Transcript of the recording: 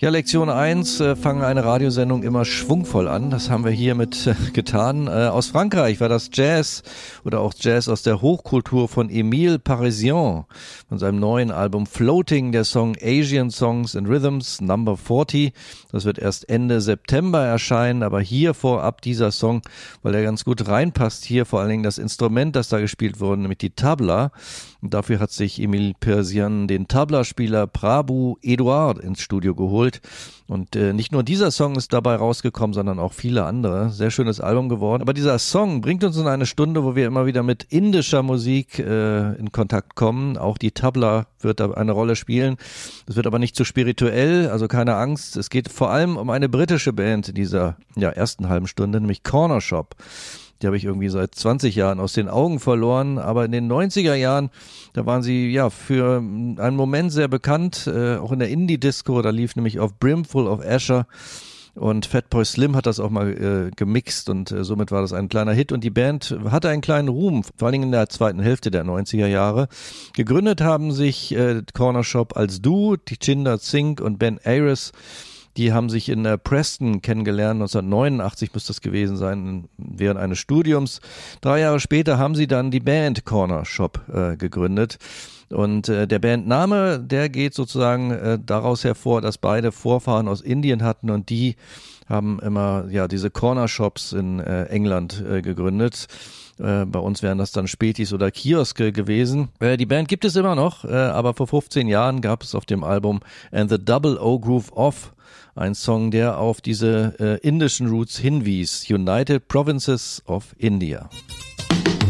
Ja, Lektion 1, fangen eine Radiosendung immer schwungvoll an. Das haben wir hiermit getan. Aus Frankreich war das Jazz oder auch Jazz aus der Hochkultur von Émile Parisien von seinem neuen Album Floating, der Song Asian Songs and Rhythms Number 40. Das wird erst Ende September erscheinen, aber hier vorab dieser Song, weil er ganz gut reinpasst. Hier vor allen Dingen das Instrument, das da gespielt wurde, nämlich die Tabla. Und dafür hat sich Émile Parisien den Tabla-Spieler Prabu Edouard ins Studio geholt. Und nicht nur dieser Song ist dabei rausgekommen, sondern auch viele andere. Sehr schönes Album geworden. Aber dieser Song bringt uns in eine Stunde, wo wir immer wieder mit indischer Musik in Kontakt kommen. Auch die Tabla wird da eine Rolle spielen. Es wird aber nicht zu spirituell, also keine Angst. Es geht vor allem um eine britische Band in dieser ersten halben Stunde, nämlich Corner Shop. Die habe ich irgendwie seit 20 Jahren aus den Augen verloren, aber in den 90er Jahren, da waren sie für einen Moment sehr bekannt, auch in der Indie-Disco, da lief nämlich auf Brimful of Asher und Fatboy Slim hat das auch mal gemixt und somit war das ein kleiner Hit und die Band hatte einen kleinen Ruhm, vor allen Dingen in der zweiten Hälfte der 90er Jahre. Gegründet haben sich Corner Shop als Duo, Tichinder Singh und Ben Ayres. Die haben sich in Preston kennengelernt, 1989 muss das gewesen sein, während eines Studiums. 3 Jahre später haben sie dann die Band Corner Shop gegründet. Und der Bandname, der geht sozusagen daraus hervor, dass beide Vorfahren aus Indien hatten und die haben immer diese Corner Shops in England gegründet. Bei uns wären das dann Spätis oder Kioske gewesen. Die Band gibt es immer noch, aber vor 15 Jahren gab es auf dem Album And the Double O Groove Off ein Song, der auf diese indischen Roots hinwies. United Provinces of India.